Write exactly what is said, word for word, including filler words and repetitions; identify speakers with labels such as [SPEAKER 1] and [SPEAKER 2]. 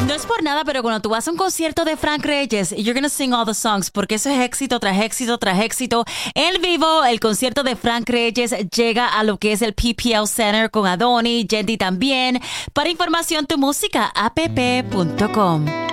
[SPEAKER 1] No es por nada, pero cuando tú vas a un concierto de Frank Reyes, you're gonna sing all the songs, porque eso es éxito tras éxito tras éxito. En vivo, el concierto de Frank Reyes llega a lo que es el P P L Center con Adoni, Yendi también. Para información, tu música, app punto com.